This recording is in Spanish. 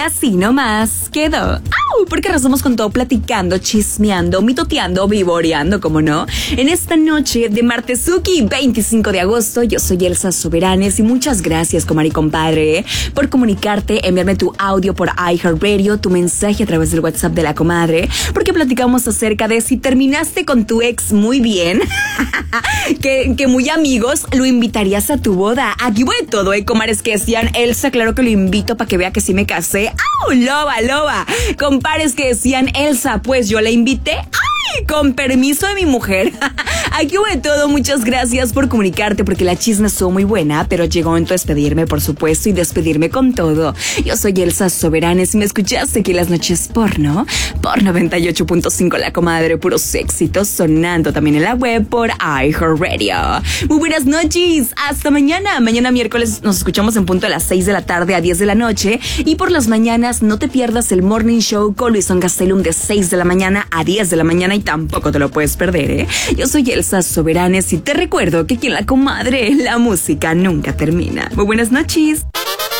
así nomás quedó. ¡Au! Porque arrasamos con todo platicando, chismeando, mitoteando, vivoreando, como no. En esta noche de Martesuki, 25 de agosto, yo soy Elsa Soberanes y muchas gracias, comadre y compadre, por comunicarte, enviarme tu audio por iHeartRadio, tu mensaje a través del WhatsApp de la comadre, porque platicamos acerca de si terminaste con tu ex muy bien, que muy amigos, lo invitarías a tu boda. Aquí voy de todo, comadres que decían, Elsa, claro que lo invito para que vea que sí me casé. ¡Au! Loba. Compadres que decían, Elsa, pues yo la invité. ¡Ay! Con permiso de mi mujer. Aquí hubo de todo, muchas gracias por comunicarte, porque la chisma estuvo muy buena, pero llegó momento de despedirme, por supuesto, y despedirme con todo. Yo soy Elsa Soberanes y me escuchaste aquí en las noches porno, por 98.5 la comadre, puros éxitos, sonando también en la web por iHeartRadio. Muy buenas noches, hasta mañana. Mañana miércoles nos escuchamos en punto a las 6 de la tarde a 10 de la noche, y por las mañanas no te pierdas el Morning Show con Luisón Gastelum de 6 de la mañana a 10 de la mañana, y tampoco te lo puedes perder, ¿eh? Yo soy Elsa Soberanes y te recuerdo que aquí en la comadre la música nunca termina. Muy buenas noches.